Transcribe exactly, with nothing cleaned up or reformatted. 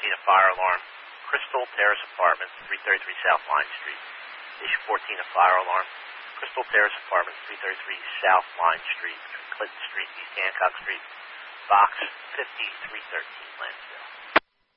thirteen, a fire alarm. Crystal Terrace Apartments, three thirty-three South Line Street. Station fourteen, a fire alarm. Crystal Terrace Apartments, three thirty-three South Line Street, between Clinton Street and East Hancock Street. Box fifty, three thirteen, Lansdale.